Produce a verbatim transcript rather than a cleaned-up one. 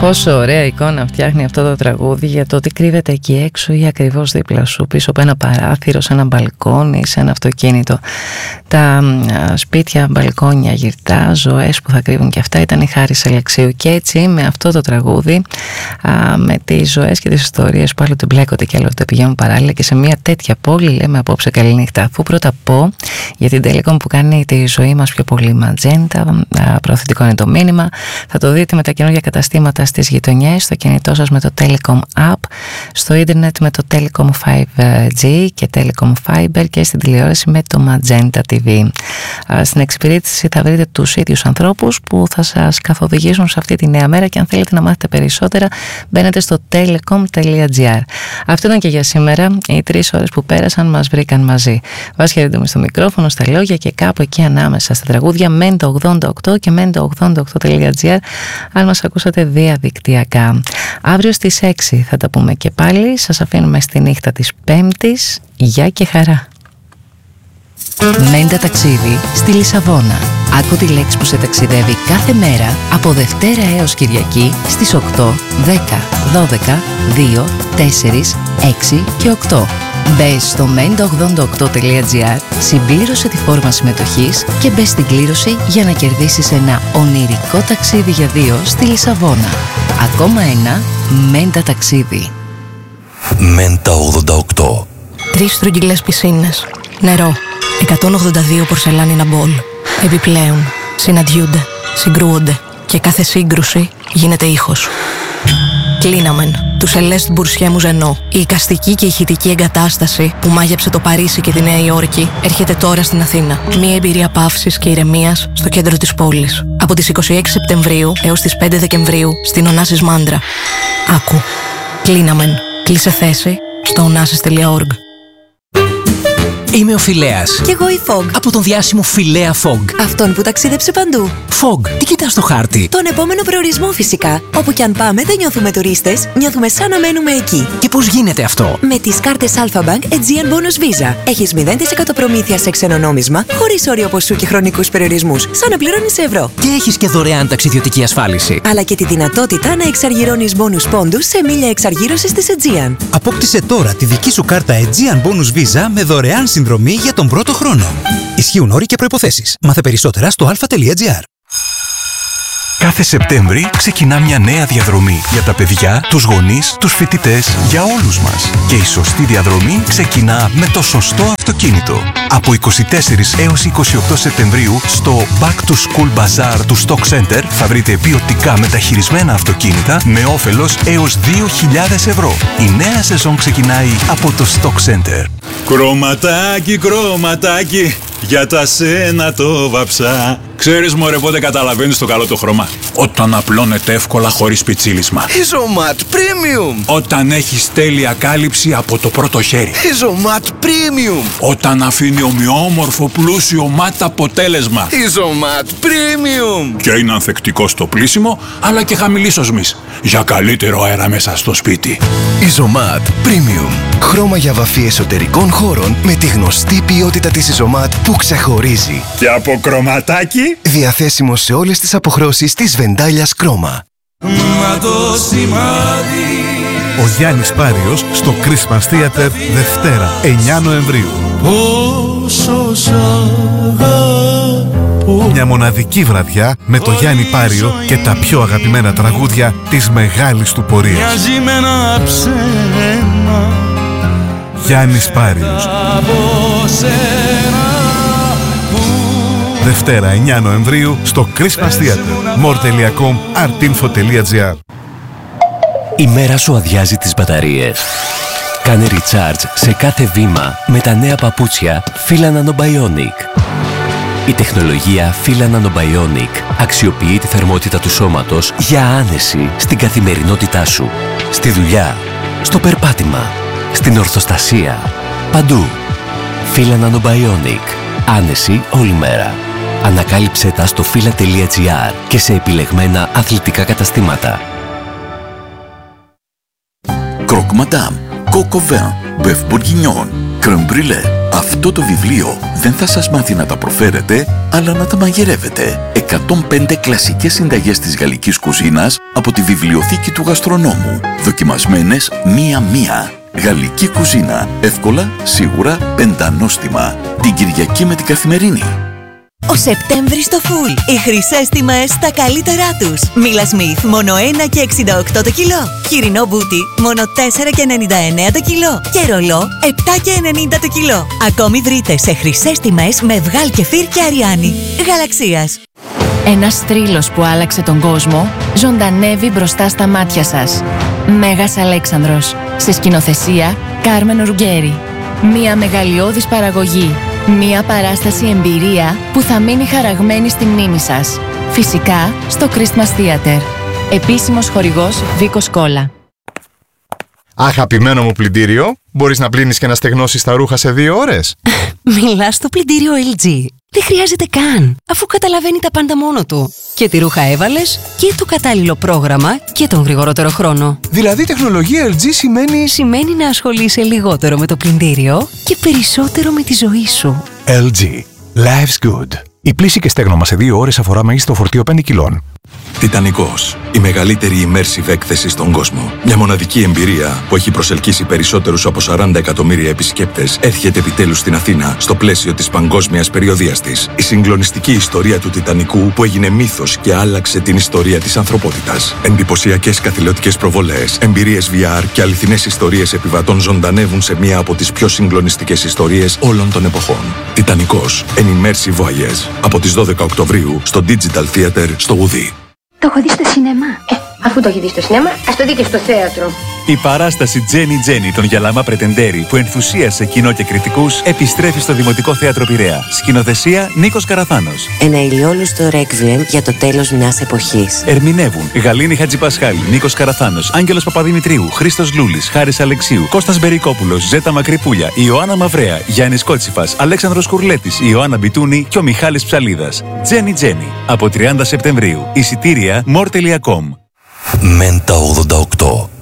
Πόσο ωραία εικόνα φτιάχνει αυτό το τραγούδι για το ότι κρύβεται εκεί έξω ή ακριβώς δίπλα σου, πίσω από ένα παράθυρο, σε ένα μπαλκόνι, σε ένα αυτοκίνητο. Τα α, σπίτια, μπαλκόνια, γυρτά, ζωές που θα κρύβουν και αυτά ήταν η Χάρης Αλεξίου. Και έτσι με αυτό το τραγούδι, α, με τις ζωές και τις ιστορίες που άλλοτε μπλέκονται και άλλοτε πηγαίνουν παράλληλα και σε μια τέτοια πόλη, λέμε απόψε καληνύχτα. Αφού πρώτα πω για την Telecom που κάνει τη ζωή μας πιο πολύ ματζέντα, προωθητικό είναι το μήνυμα. Θα το δείτε με τα καινούργια καταστήματα στις γειτονιές, στο κινητό σας με το Telecom App, στο ίντερνετ με το Telecom φάιβ τζι και Telecom Fiber και στην τηλεόραση με το Magenta τι βι. Στην εξυπηρέτηση θα βρείτε τους ίδιους ανθρώπους που θα σας καθοδηγήσουν σε αυτή τη νέα μέρα και αν θέλετε να μάθετε περισσότερα μπαίνετε στο telecom τελεία gr. Αυτό ήταν και για σήμερα. Οι τρεις ώρες που πέρασαν μας βρήκαν μαζί. Βάσια Ρέντομη στο μικρόφωνο, στα λόγια και κάπου εκεί ανάμεσα στα τραγούδια Mento ογδόντα οκτώ και Mento ογδόντα οκτώ τελεία gr αν μας ακούσατε διαδικτυακά. Αύριο στις έξι θα τα πούμε και πάλι. Σας αφήνουμε στη νύχτα της Πέμπτης. Γεια και χαρά. Μέντα ταξίδι στη Λισαβόνα. Άκου τη λέξη που σε ταξιδεύει κάθε μέρα από Δευτέρα έως Κυριακή στις οκτώ, δέκα, δώδεκα, δύο, τέσσερα, έξι και οκτώ. Μπες στο μέντα ογδόντα οκτώ τελεία gr, συμπλήρωσε τη φόρμα συμμετοχής και μπες στην κλήρωση για να κερδίσεις ένα ονειρικό ταξίδι για δύο στη Λισαβόνα. Ακόμα ένα Μέντα ταξίδι. Μέντα ογδόντα οκτώ. Τρεις στρογγυλές πισίνες, νερό, εκατόν ογδόντα δύο πορσελάνινα μπολ. Επιπλέον, συναντιούνται, συγκρούονται και κάθε σύγκρουση γίνεται ήχος. Κλίναμεν, του Σελέστ Μπουρσιέ Μουζενό. Η εικαστική και ηχητική εγκατάσταση που μάγεψε το Παρίσι και τη Νέα Υόρκη έρχεται τώρα στην Αθήνα. Μια εμπειρία παύσης και ηρεμίας στο κέντρο της πόλης. Από τις είκοσι έξι Σεπτεμβρίου έως τις πέντε Δεκεμβρίου στην Ωνάσης Μάντρα. Άκου. Κλίναμεν. Κλείσε θέση στο ωνάσης τελεία org. Είμαι ο Φιλέας. Κι εγώ η Fog. Από τον διάσημο Φιλέα Fog. Αυτόν που ταξίδεψε παντού. Fog, τι κοιτάς στο χάρτη? Τον επόμενο προορισμό φυσικά. Όπου κι αν πάμε δεν νιώθουμε τουρίστες, νιώθουμε σαν να μένουμε εκεί. Και πώς γίνεται αυτό? Με τις κάρτες Alpha Bank Aegean Bonus Visa. Έχεις μηδέν τοις εκατό προμήθεια σε ξένο νόμισμα, χωρίς όριο ποσού και χρονικούς περιορισμούς, σαν να πληρώνεις σε ευρώ. Και έχεις και δωρεάν ταξιδιωτική ασφάλιση. Αλλά και τη δυνατότητα να εξαργυρώνεις bonus πόντους σε μίλια εξαργύρωσης της Aegean. Απόκτησε τώρα τη δική σου κάρτα Aegean Bonus Visa με δωρεάν συνδρομή για τον πρώτο χρόνο. Ισχύουν όροι και προϋποθέσεις. Μάθε περισσότερα στο αλφα τελεία gr. Κάθε Σεπτέμβρη ξεκινά μια νέα διαδρομή για τα παιδιά, τους γονείς, τους φοιτητές, για όλους μας. Και η σωστή διαδρομή ξεκινά με το σωστό αυτοκίνητο. Από είκοσι τέσσερις έως είκοσι οκτώ Σεπτεμβρίου στο Back to School Bazaar του Stock Center θα βρείτε ποιοτικά μεταχειρισμένα αυτοκίνητα με όφελος έως δύο χιλιάδες ευρώ. Η νέα σεζόν ξεκινάει από το Stock Center. Κρωματάκι, κρωματάκι, για τα σένα το βαψά. Ξέρεις μωρέ πότε καταλαβαίνεις το καλό το χρώμα? Όταν απλώνεται εύκολα χωρίς πιτσίλισμα. Ιζωμάτ Premium. Όταν έχεις τέλεια κάλυψη από το πρώτο χέρι. Ιζωμάτ Premium. Όταν αφήνει ομοιόμορφο πλούσιο μάτ αποτέλεσμα. Ιζωμάτ Premium. Και είναι ανθεκτικό στο πλύσιμο αλλά και χαμηλής οσμής. Για καλύτερο αέρα μέσα στο σπίτι. Ιζωμάτ Premium. Χρώμα για βαφή εσωτερικών χώρων με τη γνωστή ποιότητα της Ιζωμάτ που ξεχωρίζει. Και από κρωματάκι. Διαθέσιμο σε όλες τις αποχρώσεις της Βεντάλιας Κρόμα. Μα το σημάδι. Ο Γιάννης Πάριος στο Christmas Theater Δευτέρα εννιά Νοεμβρίου. Πόσο σ' αγαπώ. Μια μοναδική βραδιά με το Γιάννη Πάριο και τα πιο αγαπημένα τραγούδια της μεγάλης του πορείας. Μοιάζει με ένα ψέμα. Γιάννης Πάριος. Δευτέρα εννιά Νοεμβρίου στο Christmas Theater. more τελεία com, artinfo τελεία gr. Η μέρα σου αδειάζει τις μπαταρίες. Κάνε recharge σε κάθε βήμα με τα νέα παπούτσια Fila Nanobionic. Η τεχνολογία Fila Nanobionic αξιοποιεί τη θερμότητα του σώματος για άνεση στην καθημερινότητά σου. Στη δουλειά, στο περπάτημα, στην ορθοστασία, παντού. Fila Nanobionic. Άνεση όλη μέρα. Ανακάλυψέ τα στο fila τελεία gr και σε επιλεγμένα αθλητικά καταστήματα. Croque Madame, Coq au vin, Bœuf Bourguignon, Crème brûlée. Αυτό το βιβλίο δεν θα σας μάθει να τα προφέρετε, αλλά να τα μαγειρεύετε. εκατόν πέντε κλασικές συνταγές της γαλλικής κουζίνας από τη βιβλιοθήκη του γαστρονόμου. Δοκιμασμένες μία-μία. Γαλλική κουζίνα. Εύκολα, σίγουρα, πεντανόστιμα. Την Κυριακή με την Καθημερινή. Ο Σεπτέμβρης στο φουλ. Οι χρυσές τιμές στα καλύτερά τους. Μίλα Σμιθ μόνο ένα και εξήντα οκτώ το κιλό. Χοιρινό μπούτι μόνο τέσσερα και ενενήντα εννέα το κιλό. Και ρολό επτά και ενενήντα το κιλό. Ακόμη βρείτε σε χρυσές τιμές με Βγάλ Κεφίρ και Αριάννη. Γαλαξίας. Ένας θρύλος που άλλαξε τον κόσμο ζωντανεύει μπροστά στα μάτια σας. Μέγας Αλέξανδρος. Σε σκηνοθεσία Κάρμεν Ρουγκέρι. Μια μεγαλειώδης παραγωγή. Μια παράσταση εμπειρία που θα μείνει χαραγμένη στη μνήμη σας. Φυσικά στο Christmas Theater. Επίσημος χορηγός Βίκος Κόλλα. Αγαπημένο μου πλυντήριο, μπορείς να πλύνεις και να στεγνώσεις τα ρούχα σε δύο ώρες? Μιλάς στο πλυντήριο ελ τζι. Δεν χρειάζεται καν, αφού καταλαβαίνει τα πάντα μόνο του. Και τι ρούχα έβαλες, και το κατάλληλο πρόγραμμα, και τον γρηγορότερο χρόνο. Δηλαδή τεχνολογία ελ τζι σημαίνει... Σημαίνει να ασχολείσαι λιγότερο με το πλυντήριο και περισσότερο με τη ζωή σου. ελ τζι. Life's good. Η πλύση και στέγνομα σε δύο ώρες αφορά μέγιστο φορτίο πέντε κιλών. Τιτανικός. Η μεγαλύτερη immersive έκθεση στον κόσμο. Μια μοναδική εμπειρία που έχει προσελκύσει περισσότερους από σαράντα εκατομμύρια επισκέπτες έρχεται επιτέλους στην Αθήνα στο πλαίσιο της παγκόσμιας περιοδείας της. Η συγκλονιστική ιστορία του Τιτανικού που έγινε μύθος και άλλαξε την ιστορία της ανθρωπότητας. Εντυπωσιακές καθηλωτικές προβολές, εμπειρίες βι αρ και αληθινές ιστορίες επιβατών ζωντανεύουν σε μία από τις πιο συγκλονιστικές ιστορίες όλων των εποχών. Τιτανικός. An immersive voyage. Από τις δώδεκα Οκτωβρίου στο Digital Theater στο Ουδί. Το έχω δει στο σινεμά. Ε, αφού το έχει δει στο σινεμά, ας το δει και στο θέατρο. Η παράσταση Τζένι Τζένι των Γιαλάμα Πρετεντέρη που ενθουσίασε κοινό και κριτικούς επιστρέφει στο Δημοτικό Θέατρο Πειραιά. Σκηνοθεσία Νίκος Καραθάνος. Ένα ηλιόλουστο ρέκβιεμ για το τέλος μιας εποχής. Ερμηνεύουν Γαλήνη Χατζηπασχάλη, Νίκος Καραθάνος, Άγγελος Παπαδημητρίου, Χρήστος Λούλης, Χάρης Αλεξίου, Κώστας Μπερικόπουλος, Ζέτα Μακρυπούλια, Ιωάννα Μαυρέα, Γιάννης Κότσιφας, Αλέξανδρος Κουρλέτης, Ιωάννα Μπιτούνη και ο Μιχάλης Ψαλίδας. Τζένι Τζένι από τριάντα Σεπτεμβρίου. Εισιτήρια μορ τελεία κομ. Μέντα ογδόντα οκτώ.